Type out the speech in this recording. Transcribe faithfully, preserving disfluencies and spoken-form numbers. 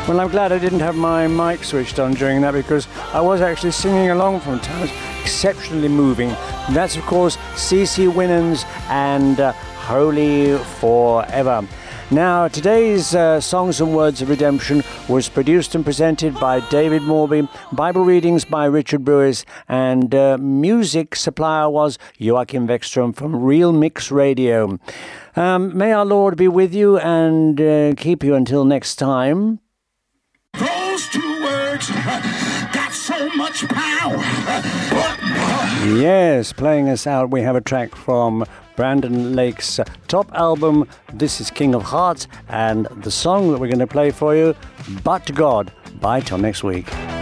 Well, I'm glad I didn't have my mic switched on during that, because I was actually singing along from times. Exceptionally moving. And that's, of course, C C Winans and uh, Holy Forever. Now, today's uh, Songs and Words of Redemption was produced and presented by David Morby, Bible readings by Richard Brewis, and uh, music supplier was Joachim Beckstrom from Real Mix Radio. Um, may our Lord be with you and uh, keep you until next time. Those two words got so much power. Yes, playing us out, we have a track from Brandon Lake's uh, top album. This is King of Hearts, and the song that we're going to play for you, But God. Bye till next week.